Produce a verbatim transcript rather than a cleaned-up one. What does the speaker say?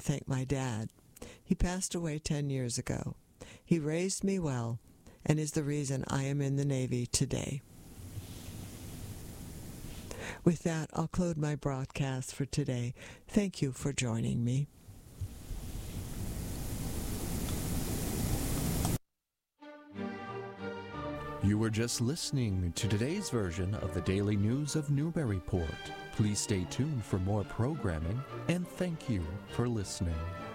thank my dad. He passed away ten years ago. He raised me well and is the reason I am in the Navy today. With that, I'll close my broadcast for today. Thank you for joining me. You were just listening to today's version of the Daily News of Newburyport. Please stay tuned for more programming, and thank you for listening.